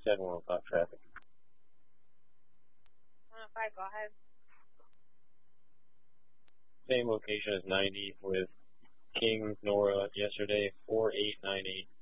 1 o'clock traffic. 105, go ahead. Same location as 90 with King Nora yesterday, 4898.